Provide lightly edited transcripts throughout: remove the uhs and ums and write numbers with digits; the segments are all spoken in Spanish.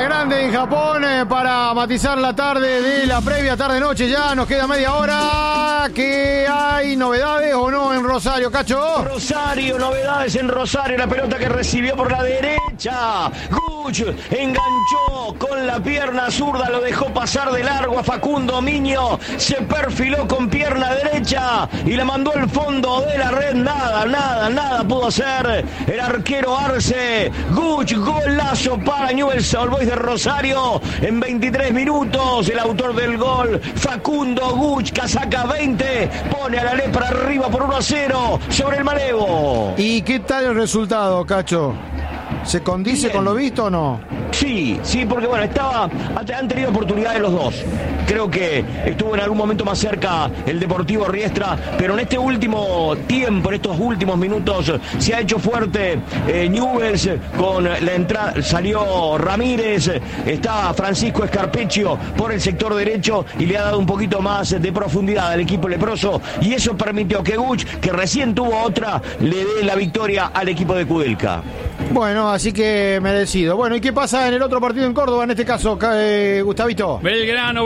grande en Japón para matizar la tarde de la previa, tarde-noche ya, nos queda media hora. ¿Qué hay novedades o no en Rosario, Cacho? Rosario, novedades en Rosario, la pelota que recibió por la derecha. Guch enganchó con la pierna zurda, lo dejó pasar de largo a Facundo Miño, se perfiló con pierna derecha y la mandó al fondo de la red. Nada pudo hacer el arquero Arce. Guch, golazo para Newell's Old Boys de Rosario en 23 minutos. El autor del gol, Facundo Guch, casaca 20, pone a la Lepra arriba por 1-0 sobre el Malevo. ¿Y qué tal el resultado, Cacho? ¿Se condice bien con lo visto o no? Sí, porque bueno, han tenido oportunidades los dos. Creo que estuvo en algún momento más cerca el Deportivo Riestra, pero en este último tiempo, en estos últimos minutos, se ha hecho fuerte Newell's con la entrada. Salió Ramírez, está Francisco Escarpeccio por el sector derecho y le ha dado un poquito más de profundidad al equipo leproso, y eso permitió que Guch, que recién tuvo otra, le dé la victoria al equipo de Kudelka. Bueno, así que merecido. Bueno, ¿y qué pasa en el otro partido en Córdoba, en este caso, Gustavito? Belgrano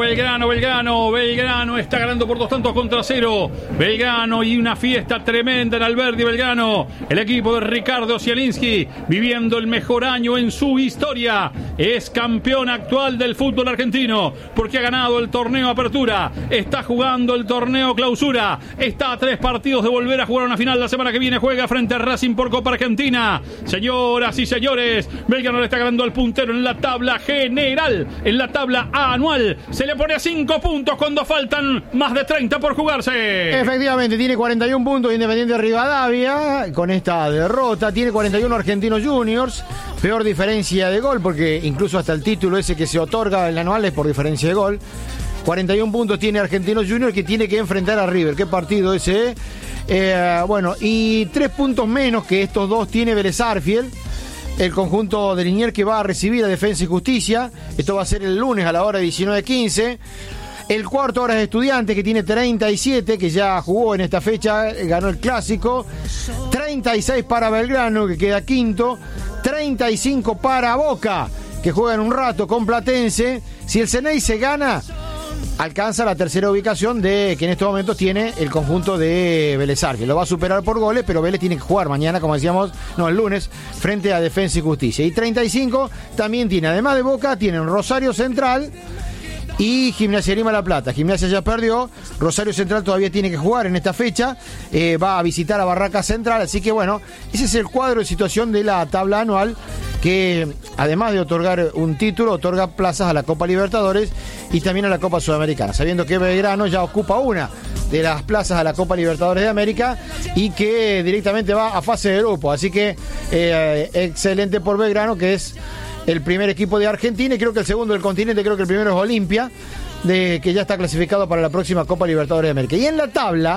está ganando por 2-0. Belgrano, y una fiesta tremenda en Alberdi. Belgrano, el equipo de Ricardo Zielinski, viviendo el mejor año en su historia. Es campeón actual del fútbol argentino, porque ha ganado el torneo Apertura, está jugando el torneo Clausura, está a 3 partidos de volver a jugar una final. La semana que viene juega frente a Racing por Copa Argentina. Señoras y señores, Belgrano le está ganando al puntero en la tabla general, en la tabla anual. Se le pone a 5 puntos cuando faltan más de 30 por jugarse. Efectivamente, tiene 41 puntos Independiente Rivadavia con esta derrota. Tiene 41 Argentinos Juniors. Peor diferencia de gol, porque incluso hasta el título ese que se otorga en el anual es por diferencia de gol. 41 puntos tiene Argentinos Juniors, que tiene que enfrentar a River. ¿Qué partido ese? Bueno, y 3 puntos menos que estos dos tiene Vélez Sarsfield, el conjunto de Liniers, que va a recibir a Defensa y Justicia. Esto va a ser el lunes a la hora 19:15. El cuarto ahora es Estudiantes, que tiene 37, que ya jugó en esta fecha, ganó el clásico. 36 para Belgrano, que queda quinto. 35 para Boca, que juega en un rato con Platense. Si el Ceney se gana, alcanza la tercera ubicación de que en estos momentos tiene el conjunto de Vélez Sarsfield. Lo va a superar por goles, pero Vélez tiene que jugar mañana, como decíamos, el lunes, frente a Defensa y Justicia. Y 35 también tiene, además de Boca, tienen Rosario Central y Gimnasia Grima La Plata. Gimnasia ya perdió, Rosario Central todavía tiene que jugar en esta fecha, va a visitar a Barracas Central, así que bueno, ese es el cuadro de situación de la tabla anual, que además de otorgar un título, otorga plazas a la Copa Libertadores y también a la Copa Sudamericana, sabiendo que Belgrano ya ocupa una de las plazas a la Copa Libertadores de América y que directamente va a fase de grupo, así que excelente por Belgrano, que es el primer equipo de Argentina, y creo que el segundo del continente. Creo que el primero es Olimpia, que ya está clasificado para la próxima Copa Libertadores de América. Y en la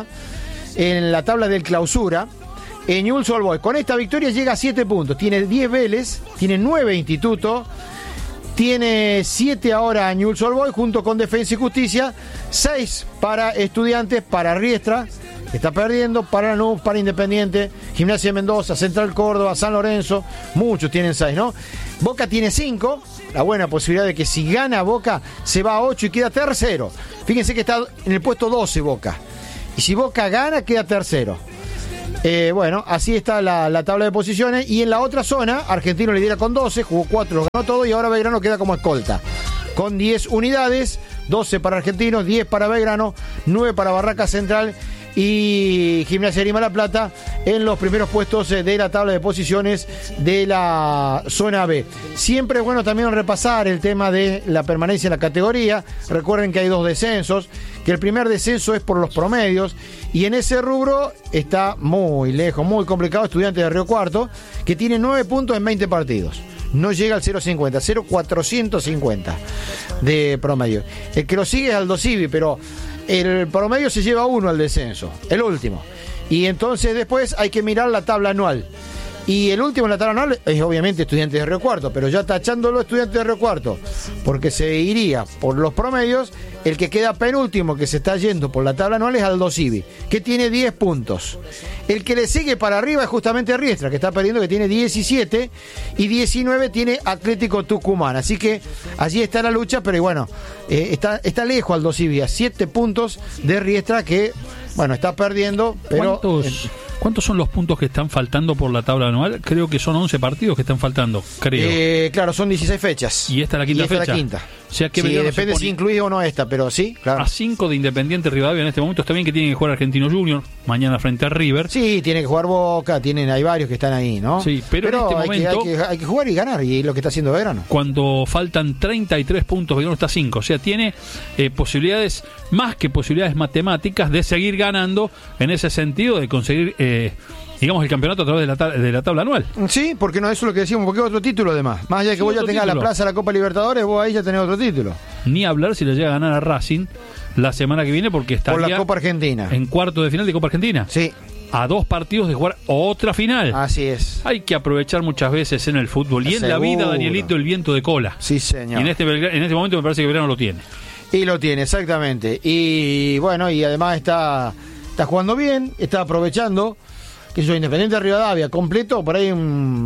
tabla del Clausura, Newell's Old Boys con esta victoria llega a 7 puntos. Tiene 10 Vélez, tiene 9 Instituto, tiene 7 ahora Newell's Old Boys junto con Defensa y Justicia, 6 para Estudiantes, para Riestra, que está perdiendo, para Lanús, para Independiente, Gimnasia de Mendoza, Central Córdoba, San Lorenzo. Muchos tienen 6, ¿no? Boca tiene 5, la buena posibilidad de que si gana Boca se va a 8 y queda tercero. Fíjense que está en el puesto 12 Boca, y si Boca gana queda tercero. Bueno, así está la tabla de posiciones. Y en la otra zona, Argentino lidera con 12, jugó 4, lo ganó todo, y ahora Belgrano queda como escolta con 10 unidades, 12 para Argentinos, 10 para Belgrano, 9 para Barracas Central y Gimnasia Grima La Plata en los primeros puestos de la tabla de posiciones de la zona B. Siempre es bueno también repasar el tema de la permanencia en la categoría. Recuerden que hay 2 descensos, que el primer descenso es por los promedios, y en ese rubro está muy lejos, muy complicado Estudiantes de Río Cuarto, que tiene 9 puntos en 20 partidos. No llega al 0.50, 0.450 de promedio. El que lo sigue es Aldo Civi, pero el promedio se lleva 1 al descenso, el último. Y entonces después hay que mirar la tabla anual. Y el último en la tabla anual es obviamente Estudiantes de Río Cuarto, pero ya tachándolo Estudiantes de Río Cuarto, porque se iría por los promedios, el que queda penúltimo, que se está yendo por la tabla anual, es Aldosivi, que tiene 10 puntos. El que le sigue para arriba es justamente Riestra, que está perdiendo, que tiene 17, y 19 tiene Atlético Tucumán. Así que allí está la lucha, pero bueno, está lejos Aldosivi, a 7 puntos de Riestra, que bueno, está perdiendo, pero... ¿Cuántos son los puntos que están faltando por la tabla anual? Creo que son 11 partidos que están faltando, creo. Claro, son 16 fechas. ¿Y esta es la quinta fecha? La quinta. O sea, que sí, depende si incluye o no esta, pero sí, claro. A 5 de Independiente Rivadavia en este momento. Está bien que tienen que jugar Argentino Junior mañana frente a River. Sí, tiene que jugar Boca, hay varios que están ahí, ¿no? Sí, pero en este momento hay que jugar y ganar, y lo que está haciendo Belgrano. Cuando faltan 33 puntos, Belgrano está a 5. O sea, tiene posibilidades, más que posibilidades matemáticas, de seguir ganando en ese sentido, de conseguir... digamos, el campeonato a través de la tabla anual. Sí, porque no, eso es lo que decimos, porque es otro título además. Más allá de que vos ya tengas la plaza de la Copa Libertadores, vos ahí ya tenés otro título. Ni hablar si le llega a ganar a Racing la semana que viene, porque estaría por la Copa Argentina, en cuarto de final de Copa Argentina. Sí. A 2 partidos de jugar otra final. Así es. Hay que aprovechar muchas veces en el fútbol y en la vida, Danielito, el viento de cola. Sí, señor. Y en este momento me parece que Belgrano lo tiene. Y lo tiene, exactamente. Y bueno, y además está jugando bien, está aprovechando. Que soy Independiente de Rivadavia, completo, por ahí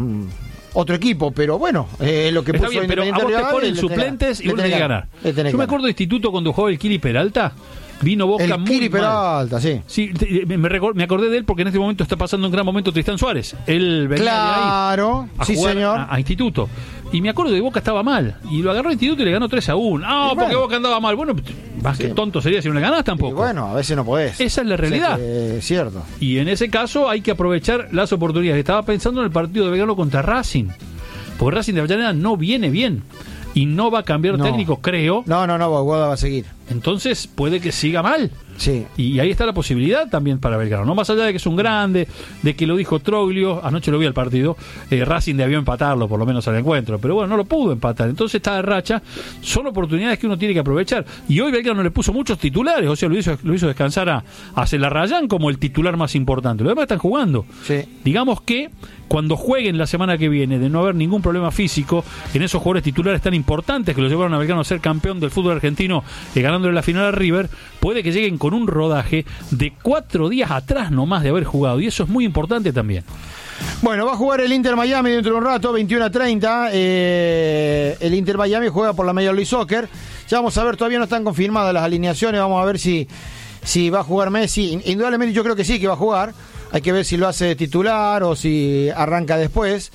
otro equipo, pero bueno, lo que está puso bien, pero a vos te ponen suplentes y uno tiene que ganar. Yo me acuerdo de Instituto cuando jugaba el Kili Peralta, vino Boca el muy Kili Peralta, mal. Sí, me acordé de él porque en este momento está pasando un gran momento Tristán Suárez. Él venía de ahí a sí, jugar señor. a Instituto. Y me acuerdo de Boca estaba mal. Y lo agarró Instituto y le ganó 3-1. No, porque Boca andaba mal. Bueno, más que tonto sería si no le ganás tampoco. Y bueno, a veces no podés. Esa es la realidad. Es cierto. Y en ese caso hay que aprovechar las oportunidades. Estaba pensando en el partido de Belgrano contra Racing. Porque Racing de Avellaneda no viene bien. Y no va a cambiar técnico, creo. No, Boguada va a seguir. Entonces puede que siga mal. Sí. Y ahí está la posibilidad también para Belgrano. No más allá de que es un grande, de que lo dijo Troglio, anoche lo vi al partido, Racing debió empatarlo por lo menos al encuentro, pero bueno, no lo pudo empatar. Entonces está de racha. Son oportunidades que uno tiene que aprovechar. Y hoy Belgrano le puso muchos titulares, o sea, lo hizo descansar a Celarrayán como el titular más importante. Los demás están jugando. Sí. Digamos que cuando jueguen la semana que viene, de no haber ningún problema físico en esos jugadores titulares tan importantes que lo llevaron a Belgrano a ser campeón del fútbol argentino, ganándole la final a River, puede que lleguen con un rodaje de 4 días atrás nomás de haber jugado, y eso es muy importante también. Bueno, va a jugar el Inter Miami dentro de un rato, 21:30. El Inter Miami juega por la Major League Soccer. Ya vamos a ver, todavía no están confirmadas las alineaciones, vamos a ver si va a jugar Messi. Indudablemente yo creo que sí, que va a jugar. Hay que ver si lo hace de titular o si arranca después.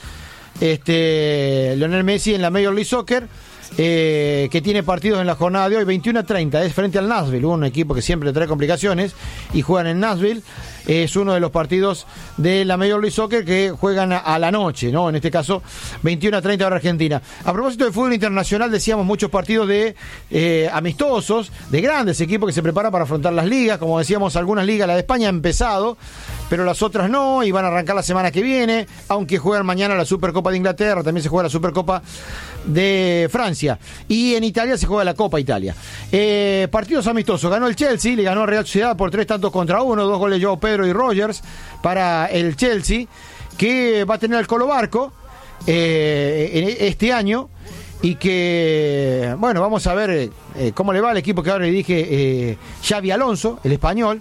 Lionel Messi en la Major League Soccer, que tiene partidos en la jornada de hoy, 21:30, es frente al Nashville, un equipo que siempre trae complicaciones, y juegan en Nashville. Es uno de los partidos de la Major League Soccer que juegan a la noche, ¿no? En este caso, 21:30 hora Argentina. A propósito de fútbol internacional, decíamos muchos partidos de amistosos, de grandes equipos que se preparan para afrontar las ligas. Como decíamos, algunas ligas, la de España ha empezado, pero las otras no, y van a arrancar la semana que viene, aunque juegan mañana la Supercopa de Inglaterra, también se juega la Supercopa de Francia, y en Italia se juega la Copa Italia. Partidos amistosos, ganó el Chelsea, le ganó a Real Sociedad por 3-1, 2 goles de Joao Pedro y Rogers para el Chelsea, que va a tener al Colo Barco este año, y que, bueno, vamos a ver cómo le va al equipo que ahora le dije, Xavi Alonso, el español.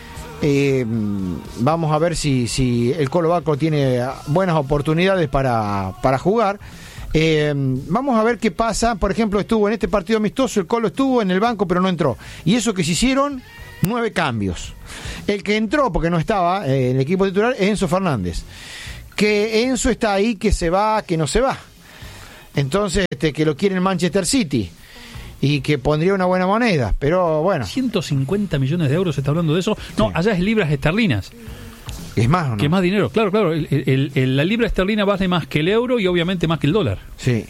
Vamos a ver si el Colo Barco tiene buenas oportunidades para jugar. Vamos a ver qué pasa. Por ejemplo, estuvo en este partido amistoso, el Colo estuvo en el banco pero no entró, y eso que se hicieron 9 cambios. El que entró porque no estaba en el equipo titular es Enzo Fernández, que Enzo está ahí, que se va, que no se va, entonces que lo quiere el Manchester City y que pondría una buena moneda, pero bueno, 150 millones de euros se está hablando de eso. No, sí. Allá es libras esterlinas. Es más, ¿no? Que más dinero, claro. La libra esterlina vale más que el euro y obviamente más que el dólar. Sí.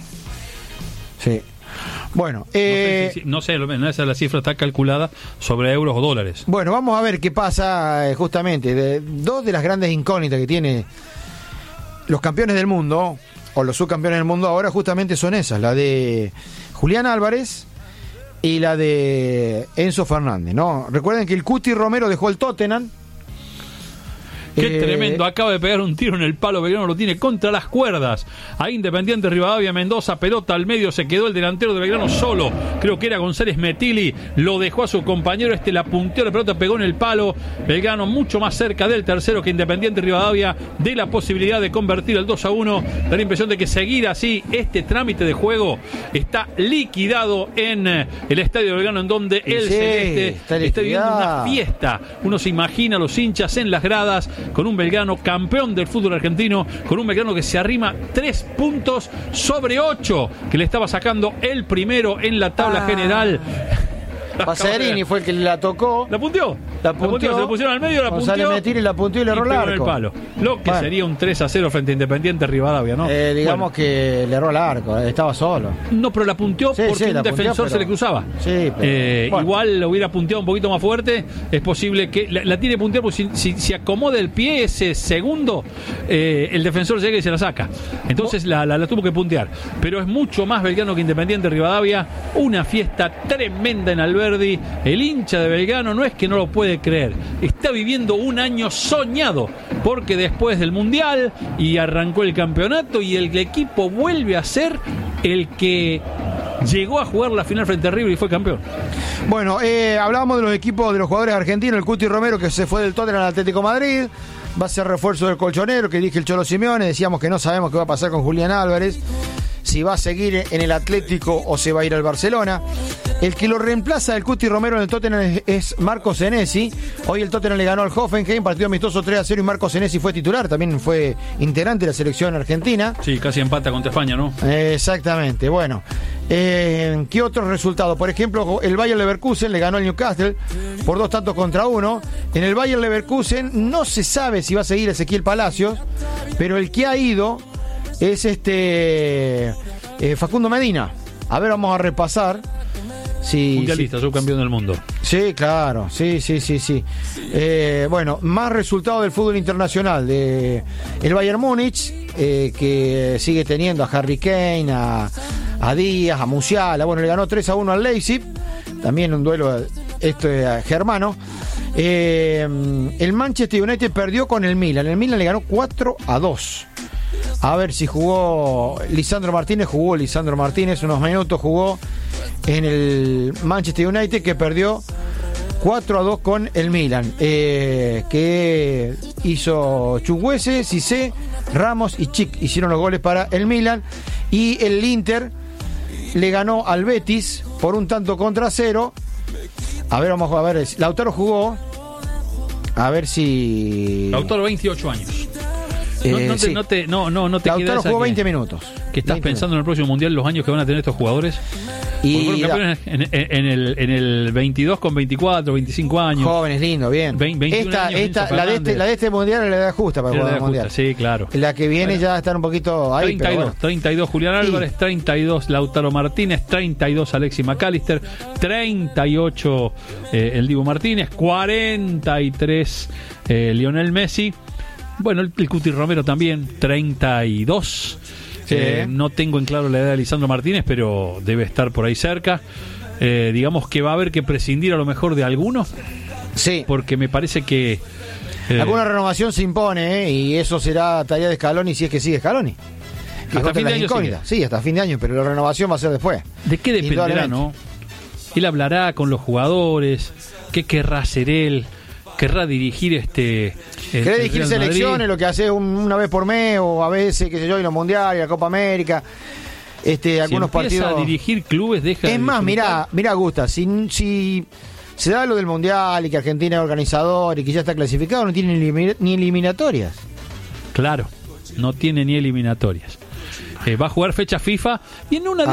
Bueno, no sé, esa la cifra está calculada sobre euros o dólares. Bueno, vamos a ver qué pasa justamente. Dos de las grandes incógnitas que tiene los campeones del mundo, o los subcampeones del mundo ahora, justamente son esas, la de Julián Álvarez y la de Enzo Fernández, ¿no? Recuerden que el Cuti Romero dejó el Tottenham. Qué tremendo, acaba de pegar un tiro en el palo, Belgrano lo tiene contra las cuerdas. Ahí Independiente Rivadavia, Mendoza, pelota al medio, se quedó el delantero de Belgrano solo, creo que era González Metili, lo dejó a su compañero, la punteó, la pelota pegó en el palo. Belgrano mucho más cerca del tercero que Independiente Rivadavia, de la posibilidad de convertir el 2-1. Da la impresión de que seguir así, este trámite de juego está liquidado en el estadio de Belgrano, en donde el Celeste está viviendo una fiesta. Uno se imagina a los hinchas en las gradas, con un Belgrano campeón del fútbol argentino, con un Belgrano que se arrima 3 puntos sobre 8 que le estaba sacando el primero en la tabla general. Pacerini fue el que la tocó. ¿La punteó? Se lo pusieron al medio, la punteó. González Metili la punteó y le erró el arco. El palo. Lo que sería un 3-0 frente a Independiente Rivadavia, ¿no? Digamos que le erró el arco, estaba solo. No, pero la punteó porque un defensor se le cruzaba. Sí, pero, igual lo hubiera punteado un poquito más fuerte. Es posible que la tiene punteada, porque si acomoda el pie ese segundo, el defensor llega y se la saca. Entonces la tuvo que puntear. Pero es mucho más Belgrano que Independiente Rivadavia. Una fiesta tremenda en Alberdi. El hincha de Belgrano no es que no lo puede creer, está viviendo un año soñado, porque después del Mundial y arrancó el campeonato y el equipo vuelve a ser el que llegó a jugar la final frente a River y fue campeón. Bueno, hablábamos de los equipos de los jugadores argentinos. El Cuti Romero, que se fue del Tottenham al Atlético de Madrid, va a ser refuerzo del colchonero que dirige el Cholo Simeone. Decíamos que no sabemos qué va a pasar con Julián Álvarez, si va a seguir en el Atlético o se va a ir al Barcelona. El que lo reemplaza del Cuti Romero en el Tottenham es Marco Senesi. Hoy el Tottenham le ganó al Hoffenheim, partido amistoso 3-0, y Marco Senesi fue titular, también fue integrante de la selección argentina. Sí, casi empata contra España, ¿no? Exactamente, bueno. ¿Qué otros resultados? Por ejemplo, el Bayer Leverkusen le ganó al Newcastle por 2-1. En el Bayer Leverkusen no se sabe si va a seguir Ezequiel Palacios, pero el que ha ido es Facundo Medina. A ver, vamos a repasar. Sí, mundialista, subcampeón del mundo. Sí, claro, sí. Bueno, más resultados del fútbol internacional. El Bayern Múnich, que sigue teniendo a Harry Kane, a Díaz, a Musiala. Bueno, le ganó 3-1 al Leipzig. También un duelo germano. El Manchester United perdió con el Milan. El Milan le ganó 4-2. A ver si jugó Lisandro Martínez. Unos minutos jugó en el Manchester United, que perdió 4-2 con el Milan, que hizo Chukwueze, Cissé, Ramos y Chic hicieron los goles para el Milan. Y el Inter le ganó al Betis por 1-0. A ver, vamos a ver. Lautaro jugó. A ver si... Lautaro, 28 años. No te Lautaro jugó 20 minutos. Que estás pensando en el próximo mundial, los años que van a tener estos jugadores. Y fueron campeones en el 22 con 24, 25 años. Jóvenes, lindo, bien. 21 años, la de este mundial es la edad justa para jugar el mundial. Sí, claro. La que viene ya está un poquito ahí. 32 Julián Álvarez, 32 Lautaro Martínez, 32 Alexis McAllister, 38 el Dibu Martínez, 43 Lionel Messi. Bueno, el Cuti Romero también, 32. Sí. No tengo en claro la edad de Lisandro Martínez, pero debe estar por ahí cerca. Digamos que va a haber que prescindir a lo mejor de alguno. Sí. Porque me parece que... alguna renovación se impone, y eso será tarea de Scaloni, si es que sigue Scaloni. Hasta fin de año. Sí, hasta fin de año, pero la renovación va a ser después. ¿De qué dependerá, no? Él hablará con los jugadores. ¿Qué querrá hacer él? ¿Querrá dirigir ¿Querés dirigir selecciones, lo que hace una vez por mes, o a veces, qué sé yo, en los mundiales, la Copa América? Algunos partidos. A dirigir clubes, deja. Es más, mirá, Gusta, si se da lo del mundial y que Argentina es organizador y que ya está clasificado, no tiene ni eliminatorias. Claro, no tiene ni eliminatorias. Va a jugar fecha FIFA y en una